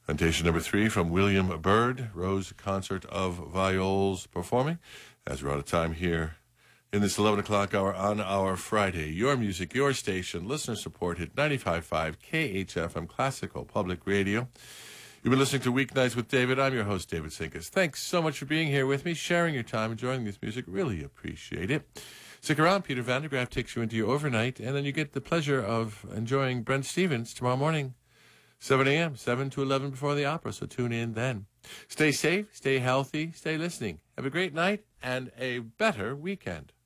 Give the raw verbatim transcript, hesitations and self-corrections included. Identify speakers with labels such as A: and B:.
A: Fantasia number three from William Byrd, Rose Concert of Viols performing. As we're out of time here in this eleven o'clock hour on our Friday. Your music, your station, listener supported, ninety-five point five K H F M Classical Public Radio. You've been listening to Weeknights with David. I'm your host, David Sinkus. Thanks so much for being here with me, sharing your time, enjoying this music. Really appreciate it. Stick around. Peter Vandergraaf takes you into your overnight, and then you get the pleasure of enjoying Brent Stevens tomorrow morning, seven a.m., seven to eleven before the opera, so tune in then. Stay safe, stay healthy, stay listening. Have a great night and a better weekend.